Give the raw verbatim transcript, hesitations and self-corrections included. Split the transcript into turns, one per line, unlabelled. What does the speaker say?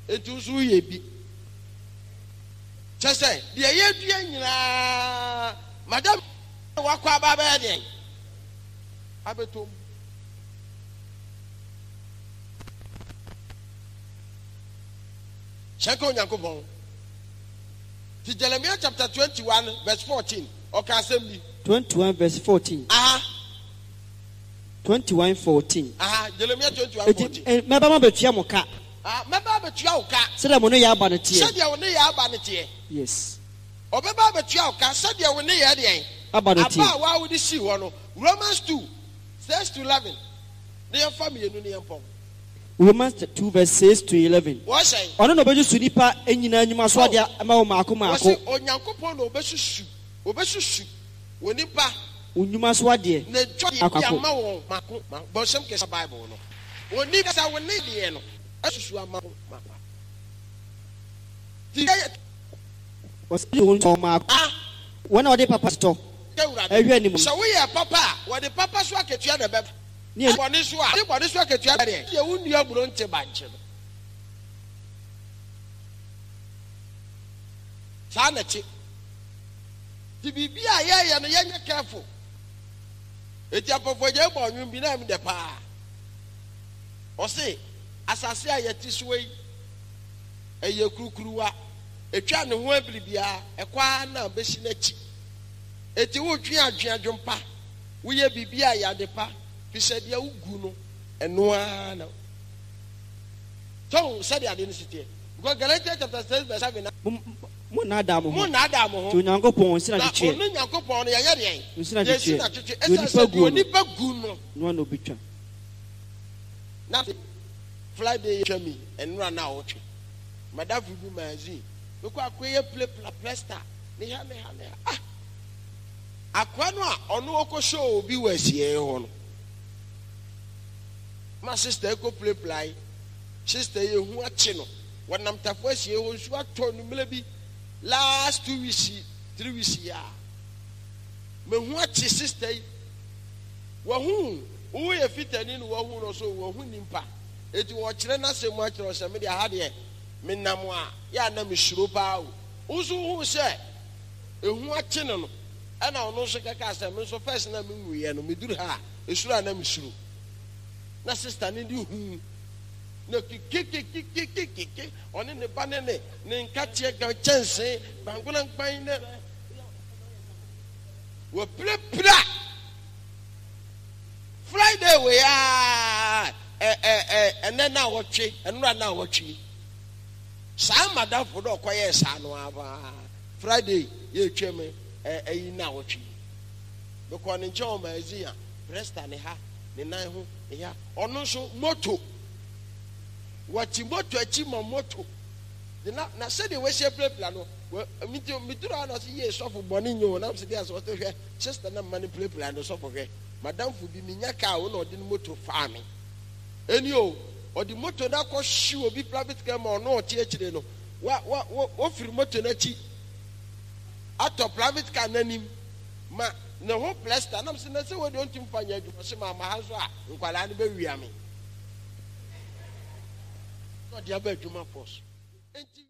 etu so ye bi chese de ye dua nyina madam wakwa aba ba de abetom Sheko Yakobon. Jeremiah chapter twenty-one, verse fourteen. Okay, assembly.
twenty-one, verse fourteen.
Ah.
twenty-one, fourteen.
Ah, Jeremiah twenty-one, fourteen.
Mabama betua moka.
Ah, maba betua oka.
Said mo no ya aba ne tie.
Said ya wo ne ya aba ne tie.
Yes.
Obeba betua oka, said ya wo ne ya de.
Aba ne tie.
Aba wa wo di si wo no. Romans two, six to eleven. Ne ya family no ne ya pon.
Romans two verse six to eleven.
What say?
Ono no beju nipa enyina nyuma so ade ama wo maako maako.
What say? Onyankopon no obesusu. Obesusu. Wo nipa
onyuma so ade.
Ne twa ya ma wo maako. Bo sem ke Bible no. Wo ni sa wo ne de no. Asusu ama wo maako. Ti
was you to maako. Ah. Wona ode papa to. Ehwe ni mu.
So we papa, wo de papa so aketua de be. Ni boni so a, ni boni so aketua de. Ye wunu aburo nte banche no. Sa na chi. Ti bibia ye ye no ye nye careful. Eti apofo je bo nwum bi na mi de pa. O se asase a ye ti so yi. Eye kurukuruwa. Etwa ne ho ablibia, ekwa na beshi na chi. Eti wo twi adwen adwompa. Wo ye bibia ya de pa. Fishe dia ugu no eno ana. So said ya dey city. Because Galatians chapter six verse seven.
Mo na da mo.
Mo na da mo ho.
To Nyankopon si na chiche.
Na Nyankopon no ya ye de.
Si na chiche.
Esa oni pa gu no.
No no bitwa.
Na Friday twa mi enura na o twa. Madam Fubu magazine. We ko akoye play plasta. Ni ha ni ha ni. Ah. Akwa no a ono oko show obi wasie ho no. My sister go play play. Sister ye hu achi no. Wanam tafo asie ho nsu ato no melebi last two weeks, three weeks ya. Me hu achi sister yi. Wa hu, wo ye fitani no wa hu no so wa hu nimpa. Eti wo kire na se mu akire se me de ha de me nam a ya na me shiro pa o. Usu hu se ehu achi no no. Ana ono so kaka se me so first na me nwuye no me duru ha esura na me shiro. Na sister ni di hu no kikikikikikiki oni ne banene ne nkatie ga chense banguna nkpan ne wo prepra Friday we ah eh eh eh ene na wotwe enura na wotwe sa madam fo do koye sa no aba Friday ye tweme eh eh na wotwe because ne nche ma azia presta ne ha ne nan ho ya ono so moto wati moto achi ma moto de na na se de we she play plan no mi ti mi duro na se ye so fo boni nyo na se de aso to hwe sister na mani play plan no so fo hwe madam fu bi mi nya ka wo na odi moto fa mi eni o odi moto na ko shi obi private car ma no ti achire no wa wa wo firi moto na chi ato private car nanim ma na ho plaster na se na se we don't mfanya adwuma se ma ma ha so a nkwala ne be wiame no dia ba adwuma force enti